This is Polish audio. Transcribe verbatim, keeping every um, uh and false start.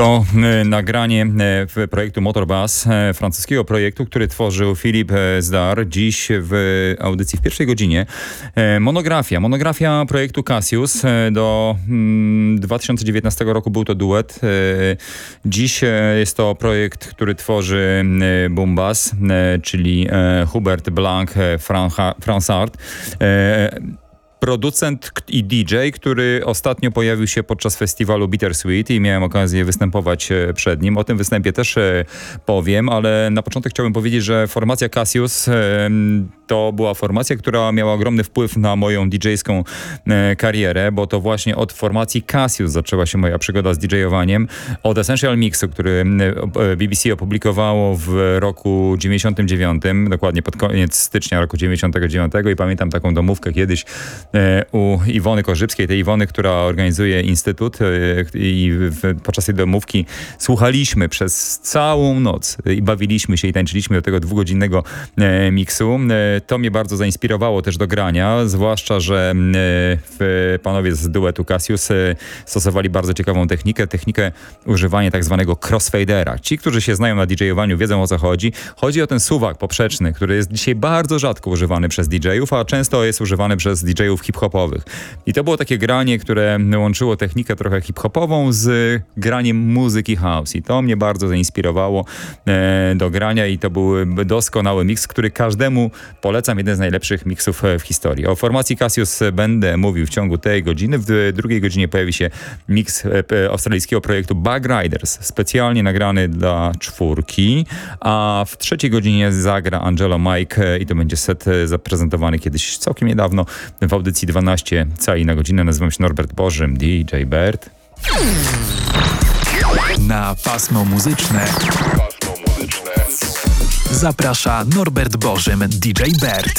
To e, nagranie e, projektu Motorbass, e, francuskiego projektu, który tworzył Filip Zdar. Dziś w audycji w pierwszej godzinie e, monografia. Monografia projektu Cassius. E, do mm, dwa tysiące dziewiętnastego roku był to duet. E, dziś e, jest to projekt, który tworzy e, Boombass, e, czyli e, Hubert Blanc, e, Fransart. E, Producent i D J, który ostatnio pojawił się podczas festiwalu Bittersweet i miałem okazję występować przed nim. O tym występie też powiem, ale na początek chciałbym powiedzieć, że formacja Cassius to była formacja, która miała ogromny wpływ na moją D J-ską karierę, bo to właśnie od formacji Cassius zaczęła się moja przygoda z D J-owaniem. Od Essential Mixu, który B B C opublikowało w roku dziewięćdziesiątym dziewiątym, dokładnie pod koniec stycznia roku dziewięćdziesiątego dziewiątego i pamiętam taką domówkę kiedyś u Iwony Korzybskiej, tej Iwony, która organizuje Instytut i w, podczas tej domówki słuchaliśmy przez całą noc i bawiliśmy się i tańczyliśmy do tego dwugodzinnego e, miksu. E, to mnie bardzo zainspirowało też do grania, zwłaszcza, że e, panowie z duetu Cassius e, stosowali bardzo ciekawą technikę, technikę używania tak zwanego crossfadera. Ci, którzy się znają na D J-owaniu, wiedzą, o co chodzi. Chodzi o ten suwak poprzeczny, który jest dzisiaj bardzo rzadko używany przez D J-ów, a często jest używany przez D J-ów hip-hopowych. I to było takie granie, które łączyło technikę trochę hip-hopową z graniem muzyki house. I to mnie bardzo zainspirowało e, do grania i to był doskonały miks, który każdemu polecam, jeden z najlepszych miksów w historii. O formacji Cassius będę mówił w ciągu tej godziny. W drugiej godzinie pojawi się miks e, australijskiego projektu Bug Riders, specjalnie nagrany dla czwórki, a w trzeciej godzinie zagra Angelo Mike i to będzie set zaprezentowany kiedyś całkiem niedawno w audycji dwanaście cali na godzinę. Nazywam się Norbert Bożym, D J Bert. Na pasmo muzyczne zaprasza Norbert Bożym, D J Bert.